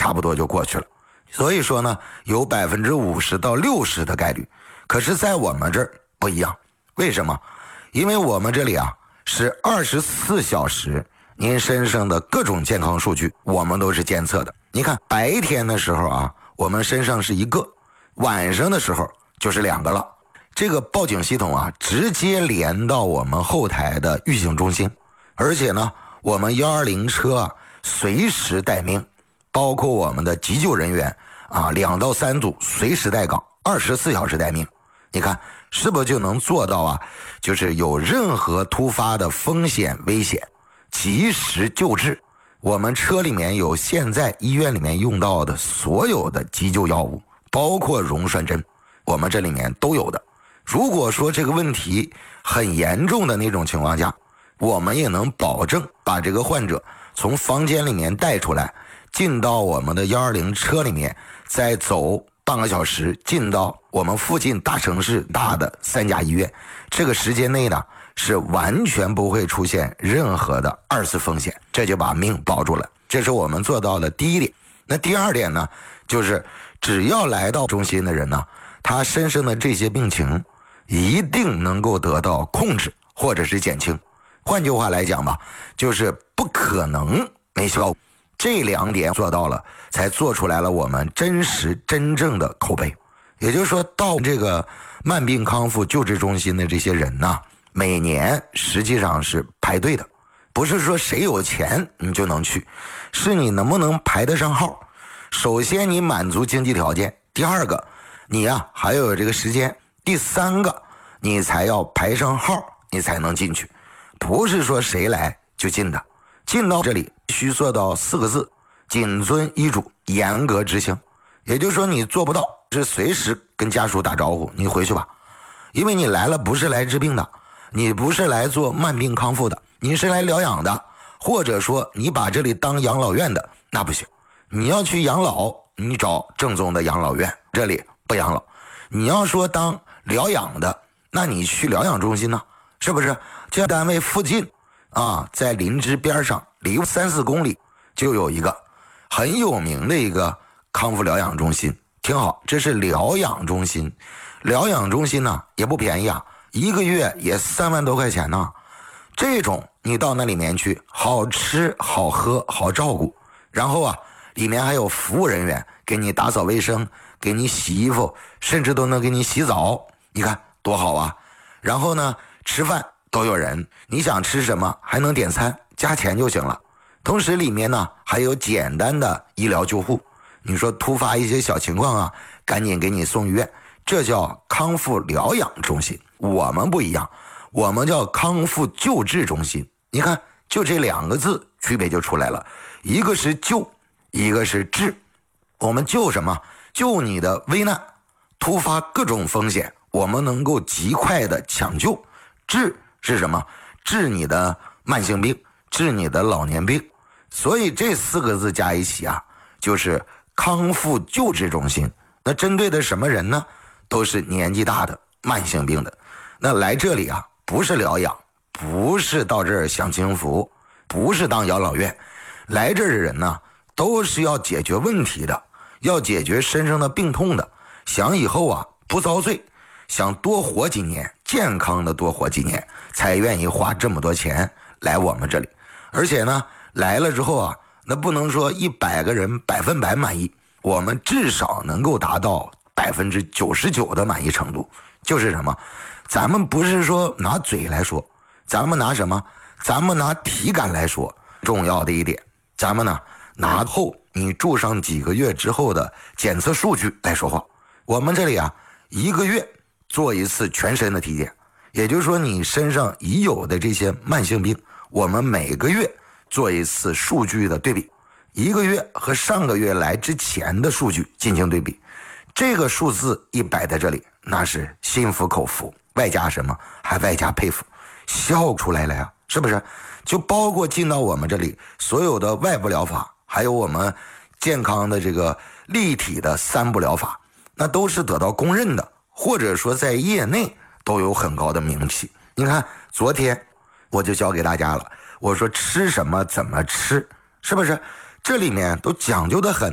差不多就过去了。所以说呢，有50%到60%的概率。可是在我们这儿不一样，为什么？因为我们这里啊是24小时，您身上的各种健康数据我们都是监测的。你看白天的时候啊，我们身上是1个，晚上的时候就是2个了。这个报警系统啊直接连到我们后台的预警中心，而且呢我们120车啊随时待命，包括我们的急救人员啊2到3组随时待岗，24小时待命。你看是不是就能做到啊？就是有任何突发的风险危险，及时救治。我们车里面有现在医院里面用到的所有的急救药物，包括溶栓针，我们这里面都有的。如果说这个问题很严重的那种情况下，我们也能保证把这个患者从房间里面带出来，进到我们的120车里面，再走半个小时进到我们附近大城市大的3家医院。这个时间内呢是完全不会出现任何的2次风险，这就把命保住了。这是我们做到的第一点。那第二点呢，就是只要来到中心的人呢，他身上的这些病情一定能够得到控制或者是减轻。换句话来讲吧，就是不可能没效果。这2点做到了，才做出来了我们真实真正的口碑。也就是说，到这个慢病康复救治中心的这些人呢，每年实际上是排队的，不是说谁有钱你就能去，是你能不能排得上号。首先你满足经济条件，第二个你啊还有这个时间，第三个你才要排上号，你才能进去，不是说谁来就进的。进到这里需做到4个字：谨遵医嘱，严格执行。也就是说你做不到，是随时跟家属打招呼，你回去吧，因为你来了不是来治病的，你不是来做慢病康复的，你是来疗养的，或者说你把这里当养老院的，那不行。你要去养老，你找正宗的养老院，这里不养老。你要说当疗养的，那你去疗养中心呢，是不是？这单位附近啊，在林芝边上离3-4公里就有一个很有名的一个康复疗养中心。挺好，这是疗养中心。疗养中心呢也不便宜啊，1个月也3万多块钱呢。这种你到那里面去，好吃好喝好照顾，然后啊里面还有服务人员给你打扫卫生，给你洗衣服，甚至都能给你洗澡，你看多好啊。然后呢吃饭都有人，你想吃什么还能点餐，加钱就行了。同时里面呢还有简单的医疗救护，你说突发一些小情况啊，赶紧给你送医院，这叫康复疗养中心。我们不一样，我们叫康复救治中心。你看就这2个字区别就出来了，一个是救，一个是治。我们救什么？救你的危难，突发各种风险我们能够极快的抢救。治是什么？治你的慢性病，治你的老年病。所以这4个字加一起啊，就是康复救治中心。那针对的什么人呢？都是年纪大的慢性病的。那来这里啊不是疗养，不是到这儿享清福，不是当养老院。来这儿的人呢都是要解决问题的，要解决身上的病痛的，想以后啊不遭罪，想多活几年，健康的多活几年，才愿意花这么多钱来我们这里。而且呢来了之后啊，那不能说100个人100%满意，我们至少能够达到99%的满意程度。就是什么？咱们不是说拿嘴来说，咱们拿什么？咱们拿体感来说。重要的一点，咱们呢拿后你住上几个月之后的检测数据来说话。我们这里啊1个月做一次全身的体检，也就是说你身上已有的这些慢性病，我们每个月做一次数据的对比，1个月和上个月来之前的数据进行对比。这个数字一摆在这里，那是心服口服，外加什么？还外加佩服，笑出来了呀，是不是？就包括进到我们这里所有的外部疗法，还有我们健康的这个立体的3步疗法，那都是得到公认的，或者说在业内都有很高的名气。你看昨天我就教给大家了，我说吃什么怎么吃，是不是？这里面都讲究的很。